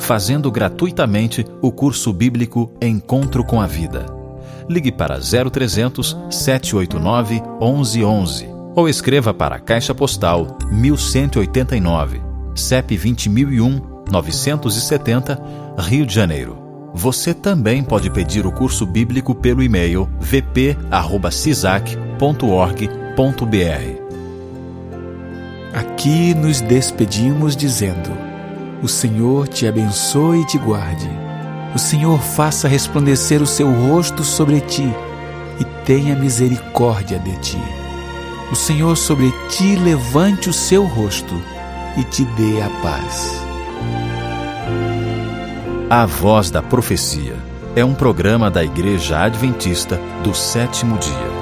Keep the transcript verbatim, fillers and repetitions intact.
fazendo gratuitamente o curso bíblico Encontro com a Vida. Ligue para zero trezentos, sete oito nove, onze onze ou escreva para a Caixa Postal mil cento e oitenta e nove, C E P vinte mil e um, novecentos e setenta, Rio de Janeiro. Você também pode pedir o curso bíblico pelo e-mail v p arroba cisac ponto org ponto b r. Aqui nos despedimos dizendo: o Senhor te abençoe e te guarde. O Senhor faça resplandecer o seu rosto sobre ti e tenha misericórdia de ti. O Senhor sobre ti levante o seu rosto e te dê a paz. A Voz da Profecia é um programa da Igreja Adventista do Sétimo Dia.